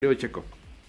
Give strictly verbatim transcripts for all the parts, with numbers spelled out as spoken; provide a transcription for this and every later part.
Checo.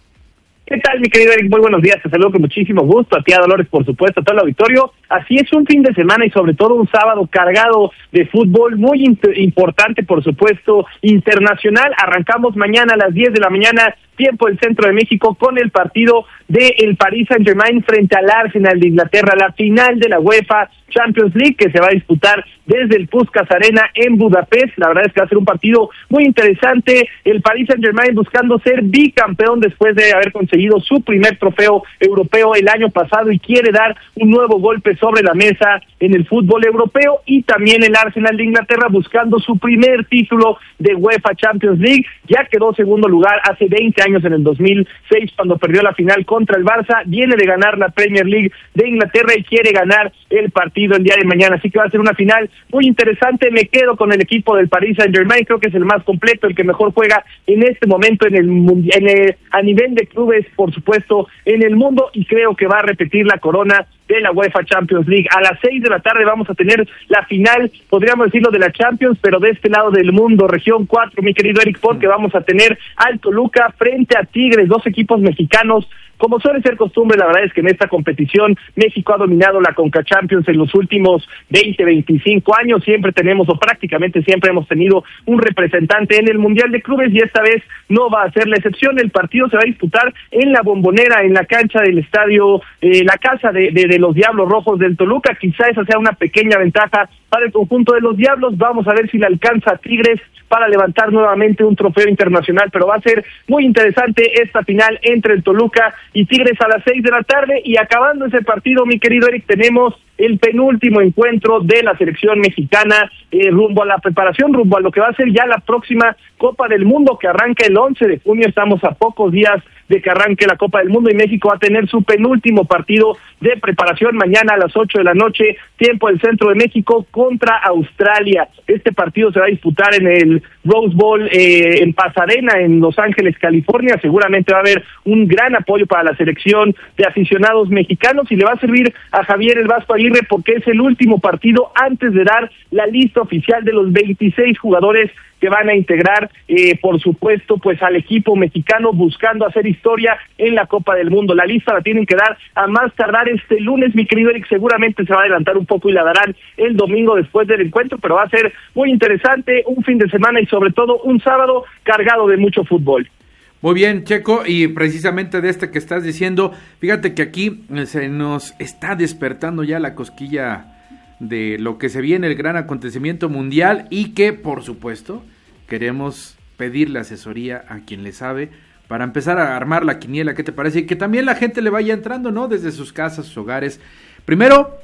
¿Qué tal, mi querido Eric? Muy buenos días, te saludo con muchísimo gusto, a ti, a Dolores, por supuesto, a todo el auditorio. Así es, un fin de semana y sobre todo un sábado cargado de fútbol muy int- importante, por supuesto, internacional. Arrancamos mañana a las diez de la mañana, tiempo del centro de México, con el partido del Paris Saint-Germain frente al Arsenal de Inglaterra, la final de la UEFA Champions League, que se va a disputar desde el Puskás Arena en Budapest. La verdad es que va a ser un partido muy interesante. El Paris Saint-Germain buscando ser bicampeón después de haber conseguido su primer trofeo europeo el año pasado y quiere dar un nuevo golpe sobre la mesa en el fútbol europeo, y también el Arsenal de Inglaterra buscando su primer título de UEFA Champions League. Ya quedó segundo lugar hace veinte años, en el dos mil seis, cuando perdió la final contra el Barça. Viene de ganar la Premier League de Inglaterra y quiere ganar el partido el día de mañana, así que va a ser una final muy interesante. Me quedo con el equipo del Paris Saint-Germain, creo que es el más completo, el que mejor juega en este momento en el, en el a nivel de clubes, por supuesto, en el mundo, y creo que va a repetir la corona de la UEFA Champions League. A las seis de la tarde vamos a tener la final, podríamos decirlo, de la Champions, pero de este lado del mundo, región cuatro, mi querido Eric, porque vamos a tener al Toluca frente a Tigres, dos equipos mexicanos. Como suele ser costumbre, la verdad es que en esta competición México ha dominado la Conca Champions en los últimos veinte, veinticinco años. Siempre tenemos, o prácticamente siempre hemos tenido, un representante en el Mundial de Clubes, y esta vez no va a ser la excepción. El partido se va a disputar en la Bombonera, en la cancha del estadio, eh, la casa de, de, de los Diablos Rojos del Toluca. Quizá esa sea una pequeña ventaja para el conjunto de los Diablos. Vamos a ver si le alcanza a Tigres para levantar nuevamente un trofeo internacional, pero va a ser muy interesante esta final entre el Toluca y Tigres a las seis de la tarde. Y acabando ese partido, mi querido Eric, tenemos el penúltimo encuentro de la selección mexicana, eh, rumbo a la preparación, rumbo a lo que va a ser ya la próxima Copa del Mundo, que arranca el once de junio. Estamos a pocos días de que arranque la Copa del Mundo, y México va a tener su penúltimo partido de preparación mañana a las ocho de la noche, tiempo del centro de México, contra Australia. Este partido se va a disputar en el Rose Bowl, eh, en Pasadena, en Los Ángeles, California. Seguramente va a haber un gran apoyo para la selección de aficionados mexicanos, y le va a servir a Javier El Vasco Aguirre porque es el último partido antes de dar la lista oficial de los veintiséis jugadores que van a integrar, eh, por supuesto, pues al equipo mexicano, buscando hacer historia en la Copa del Mundo. La lista la tienen que dar a más tardar este lunes, mi querido Eric. Seguramente se va a adelantar un poco y la darán el domingo después del encuentro, pero va a ser muy interesante, un fin de semana y sobre todo un sábado cargado de mucho fútbol. Muy bien, Checo, y precisamente de este que estás diciendo, fíjate que aquí se nos está despertando ya la cosquilla de lo que se viene, el gran acontecimiento mundial, y que, por supuesto, queremos pedirle asesoría a quien le sabe para empezar a armar la quiniela. ¿Qué te parece? Y que también la gente le vaya entrando, ¿no? Desde sus casas, sus hogares. Primero,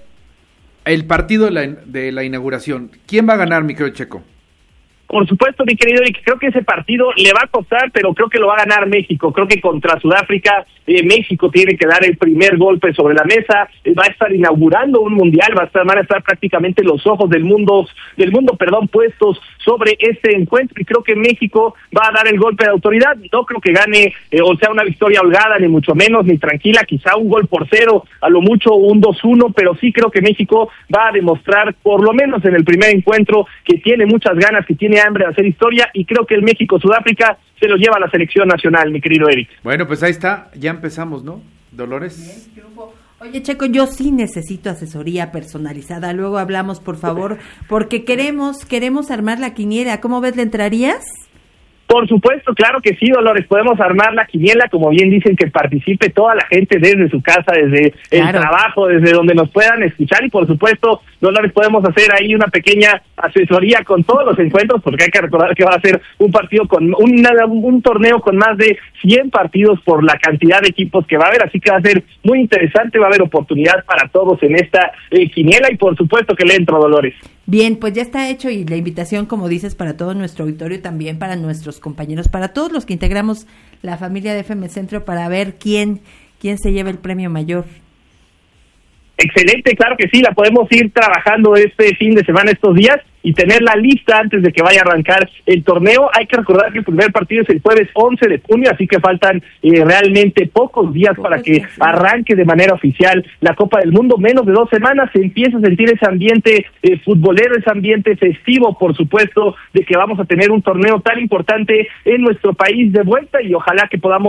el partido de la, de la inauguración. ¿Quién va a ganar, mi querido Checo? Por supuesto, mi querido Eric, creo que ese partido le va a costar, pero creo que lo va a ganar México. Creo que contra Sudáfrica, eh, México tiene que dar el primer golpe sobre la mesa. Eh, va a estar inaugurando un mundial, va a estar, van a estar prácticamente los ojos del mundo, del mundo, perdón, puestos sobre este encuentro, y creo que México va a dar el golpe de autoridad. No creo que gane, eh, o sea, una victoria holgada, ni mucho menos, ni tranquila, quizá un gol por cero, a lo mucho un dos uno, pero sí creo que México va a demostrar, por lo menos en el primer encuentro, que tiene muchas ganas, que tiene hambre de hacer historia, y creo que el México-Sudáfrica se lo lleva a la selección nacional, mi querido Eric. Bueno, pues ahí está, ya empezamos, ¿no, Dolores? Bien, oye, Checo, yo sí necesito asesoría personalizada, luego hablamos, por favor, porque queremos queremos armar la quiniela. ¿Cómo ves, le entrarías? Por supuesto, claro que sí, Dolores, podemos armar la quiniela, como bien dicen, que participe toda la gente desde su casa, desde el claro. trabajo, desde donde nos puedan escuchar, y por supuesto, Dolores, podemos hacer ahí una pequeña asesoría con todos los encuentros, porque hay que recordar que va a ser un partido con un, un torneo con más de cien partidos por la cantidad de equipos que va a haber, así que va a ser muy interesante, va a haber oportunidad para todos en esta eh, quiniela, y por supuesto que le entro, Dolores. Bien, pues ya está hecho, y la invitación, como dices, para todo nuestro auditorio y también para nuestros compañeros, para todos los que integramos la familia de F M Centro, para ver quién quién se lleva el premio mayor. Excelente, claro que sí, la podemos ir trabajando este fin de semana, estos días, y tener la lista antes de que vaya a arrancar el torneo. Hay que recordar que el primer partido es el jueves once de junio, así que faltan eh, realmente pocos días pocos para que días, sí. arranque de manera oficial la Copa del Mundo. Menos de dos semanas se empieza a sentir ese ambiente eh, futbolero, ese ambiente festivo, por supuesto, de que vamos a tener un torneo tan importante en nuestro país de vuelta, y ojalá que podamos